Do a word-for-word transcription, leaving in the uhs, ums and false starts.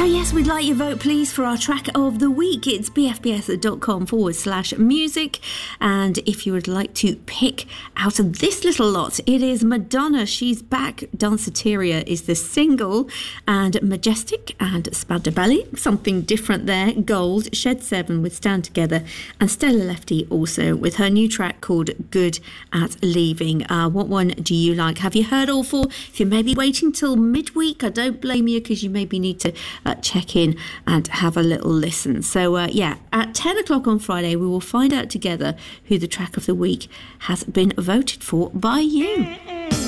So yes, we'd like your vote please for our track of the week. It's bfbs.com forward slash music. And if you would like to pick out of this little lot, it is Madonna, She's Back. Danceteria is the single. And Majestic and Spadabelli, something different there. Gold, Shed seven with Stand Together. And Stella Lefty also with her new track called Good at Leaving. Uh, what one do you like? Have you heard all four? If you're maybe waiting till midweek, I don't blame you, because you maybe need to uh, check in and have a little listen. So uh, yeah, at ten o'clock on Friday we will find out together who the track of the week has been voted for by you.